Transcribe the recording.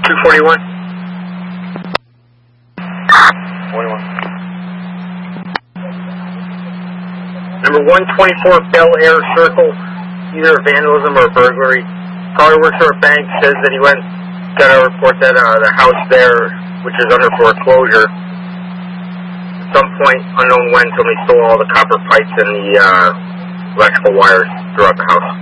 241. 41. Number 124 Bel Air Circle, either vandalism or burglary. Caller works for a bank, says that he got a report that the house there, which is under foreclosure, at some point, unknown when, somebody stole all the copper pipes and the electrical wires throughout the house.